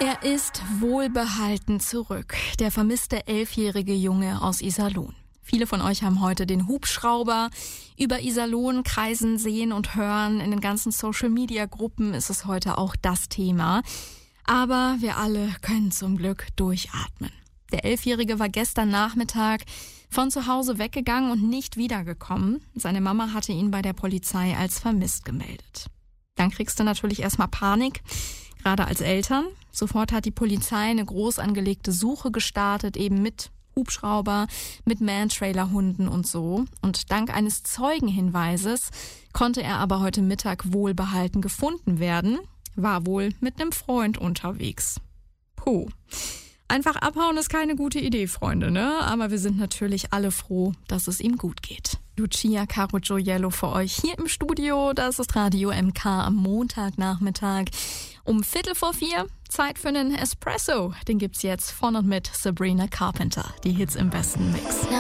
Er ist wohlbehalten zurück, der vermisste 11-jährige Junge aus Iserlohn. Viele von euch haben heute den Hubschrauber über Iserlohn kreisen sehen und hören. In den ganzen Social-Media-Gruppen ist es heute auch das Thema. Aber wir alle können zum Glück durchatmen. Der 11-Jährige war gestern Nachmittag von zu Hause weggegangen und nicht wiedergekommen. Seine Mama hatte ihn bei der Polizei als vermisst gemeldet. Dann kriegst du natürlich erstmal Panik, gerade als Eltern. Sofort hat die Polizei eine groß angelegte Suche gestartet, eben mit Hubschrauber, mit Man-Trailer-Hunden und so. Und dank eines Zeugenhinweises konnte er aber heute Mittag wohlbehalten gefunden werden, war wohl mit einem Freund unterwegs. Puh. Einfach abhauen ist keine gute Idee, Freunde, ne? Aber wir sind natürlich alle froh, dass es ihm gut geht. Lucia Caro Gioiello für euch hier im Studio. Das ist Radio MK am Montagnachmittag um 3:45. Zeit für einen Espresso. Den gibt's jetzt von und mit Sabrina Carpenter. Die Hits im besten Mix.